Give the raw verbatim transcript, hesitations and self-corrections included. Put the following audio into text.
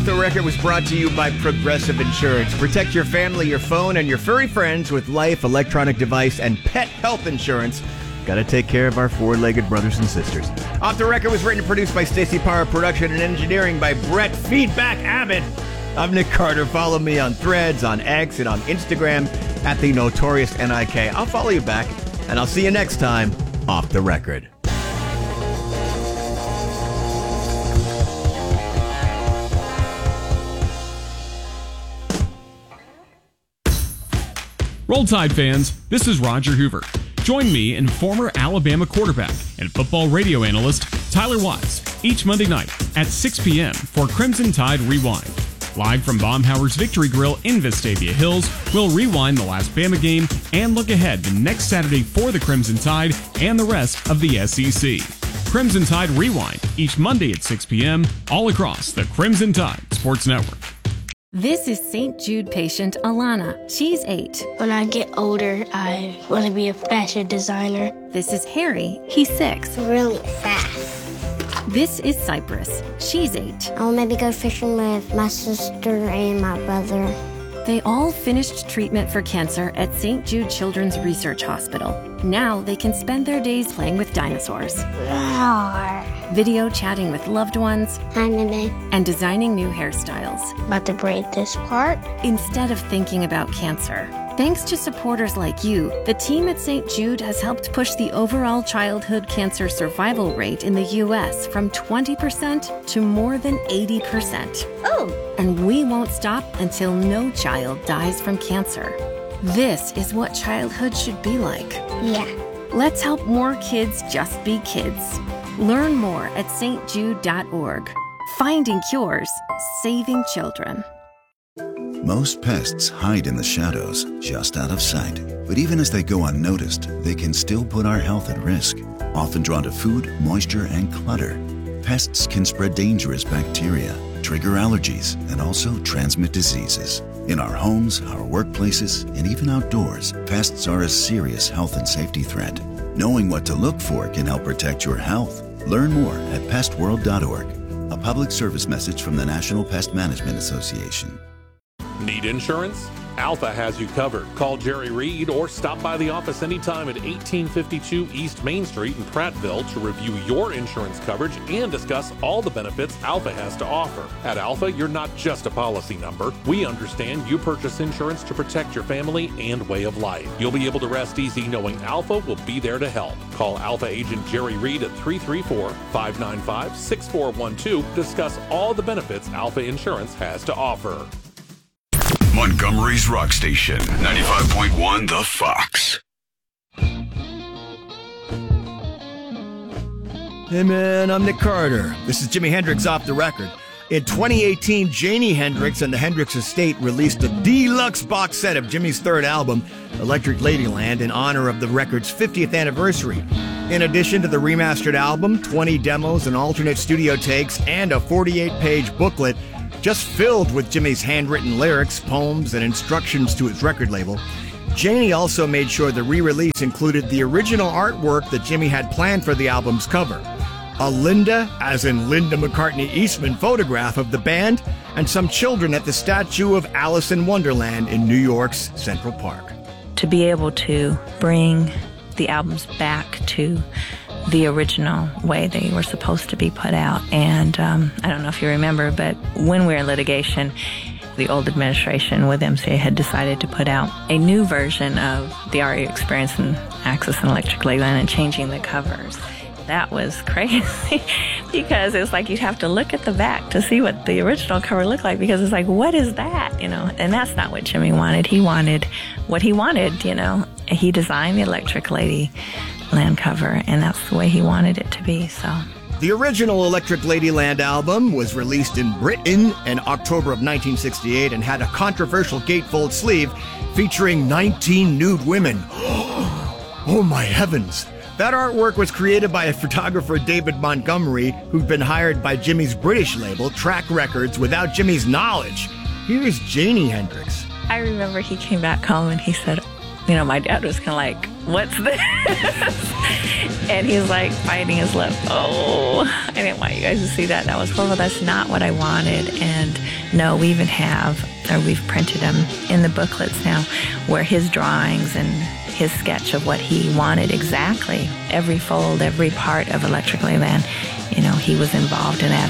The record was brought to you by Progressive Insurance. Protect your family, your phone, and your furry friends with life, electronic device, and pet health insurance. Got to take care of our four-legged brothers and sisters. Off the Record was written and produced by Stacey Parra, production and engineering by Brett Feedback Abbott. I'm Nick Carter. Follow me on Threads, on X, and on Instagram at the Notorious N I K. I'll follow you back, and I'll see you next time, Off the Record. Roll Tide fans, this is Roger Hoover. Join me and former Alabama quarterback and football radio analyst Tyler Watts each Monday night at six p.m. for Crimson Tide Rewind. Live from Baumhauer's Victory Grill in Vestavia Hills, we'll rewind the last Bama game and look ahead to next Saturday for the Crimson Tide and the rest of the S E C. Crimson Tide Rewind each Monday at six p.m. all across the Crimson Tide Sports Network. This is Saint Jude patient Alana. She's eight. When I get older, I want to be a fashion designer. This is Harry. He's six. Really fast. This is Cypress. She's eight. I'll maybe go fishing with my sister and my brother. They all finished treatment for cancer at Saint Jude Children's Research Hospital. Now they can spend their days playing with dinosaurs, Roar. video chatting with loved ones, Hi, Mimi. and designing new hairstyles. About to braid this part. Instead of thinking about cancer. Thanks to supporters like you, the team at Saint Jude has helped push the overall childhood cancer survival rate in the U S from twenty percent to more than eighty percent. Oh! And we won't stop until no child dies from cancer. This is what childhood should be like. Yeah. Let's help more kids just be kids. Learn more at s t jude dot org. Finding cures, saving children. Most pests hide in the shadows, just out of sight. But even as they go unnoticed, they can still put our health at risk. Often drawn to food, moisture, and clutter, pests can spread dangerous bacteria, trigger allergies, and also transmit diseases. In our homes, our workplaces, and even outdoors, pests are a serious health and safety threat. Knowing what to look for can help protect your health. Learn more at pest world dot org. A public service message from the National Pest Management Association. Need insurance? Alpha has you covered. Call Jerry Reed or stop by the office anytime at eighteen fifty-two East Main Street in Prattville to review your insurance coverage and discuss all the benefits Alpha has to offer. At Alpha, you're not just a policy number. We understand you purchase insurance to protect your family and way of life. You'll be able to rest easy knowing Alpha will be there to help. Call Alpha agent Jerry Reed at three three four, five nine five, six four one two to discuss all the benefits Alpha Insurance has to offer. Montgomery's Rock Station, ninety-five point one The Fox. Hey man, I'm Nick Carter. This is Jimi Hendrix Off the Record. In twenty eighteen, Janie Hendrix and the Hendrix Estate released a deluxe box set of Jimi's third album, Electric Ladyland, in honor of the record's fiftieth anniversary. In addition to the remastered album, twenty demos and alternate studio takes, and a forty-eight page booklet, just filled with Jimi's handwritten lyrics, poems, and instructions to his record label, Janie also made sure the re-release included the original artwork that Jimi had planned for the album's cover. A Linda, as in Linda McCartney Eastman, photograph of the band, and some children at the statue of Alice in Wonderland in New York's Central Park. To be able to bring the albums back to the original way they were supposed to be put out. And um, I don't know if you remember, but when we were in litigation, the old administration with M C A had decided to put out a new version of the R E Experience and Access and Electric Ladyland and changing the covers. That was crazy because it's like you'd have to look at the back to see what the original cover looked like, because it's like, what is that? You know, and that's not what Jimi wanted. He wanted what he wanted, you know. He designed the Electric Ladyland cover, and that's the way he wanted it to be, so. The original Electric Ladyland album was released in Britain in October of nineteen sixty-eight and had a controversial gatefold sleeve featuring nineteen nude women. Oh my heavens! That artwork was created by a photographer, David Montgomery, who'd been hired by Jimi's British label, Track Records, without Jimi's knowledge. Here's Janie Hendrix. I remember he came back home and he said, you know, my dad was kind of like, what's this? And he's like biting his lip. Oh, I didn't want you guys to see that. That was horrible. That's not what I wanted. And No, we even have, or we've printed them in the booklets now, where his drawings and his sketch of what he wanted exactly, every fold, every part of Electric Leyland, you know, he was involved in that